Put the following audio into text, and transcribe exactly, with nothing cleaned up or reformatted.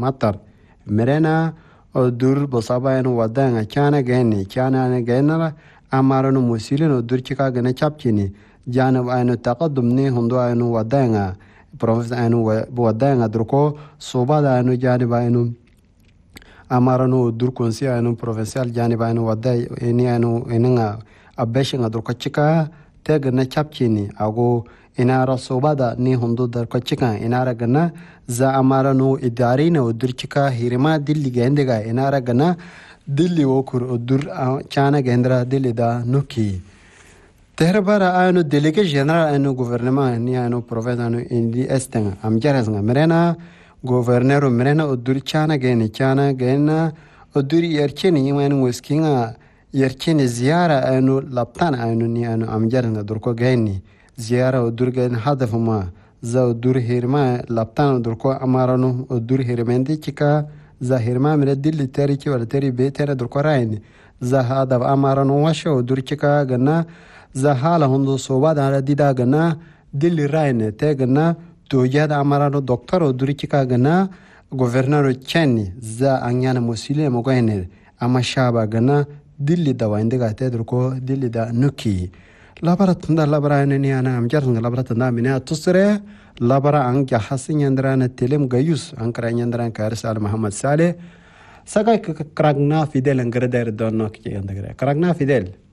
matar merena odur bosaba eno wadanga chana geni chana ne genara amaro no musilin odur chika gene chapchini janab eno taqaddum ne hundo eno wadanga professor eno wadanga druko sobada eno janib eno amaro no odur konsi eno professor janib eno wadai eni eno enanga abeshinga druko chika te gene chapchini ago inara sobada ni hundo dar ko chika inara gana za amara no idari na odur chika hirima dilli gendega inara gana dilli wokur odur chana gendra dilli da nuki terbara anu delegate general anu gouvernement ni anu province anu indi estenga am jarasnga merena gouverneur merena odur chana geni chana gena odur yercheni imanu weskinga yercheni ziara anu laptan anu ni anu am jarasnga durko geni ziara odurgen hadafuma za odur hirma laptan odurko amarano odur hirmendi chika za hirma mere dilli teri chi wala teri be teri durko raini za hadaf amarano washa odur chika gana za hala hundo soba da dida gana dilli raini te gana tojada amarano doktor odur chika gana governor cheni za anyana musile mogoine ama shaba gana dilli da wande ga te durko dilli da nuki labara tunda labara ne ana am jarnga labara tunda mina tusre labara ang jahasin yandrana telem gayus ankara yandran karsal muhammad saleh saga kragna fidel angradar donno ki yandra kragna fidel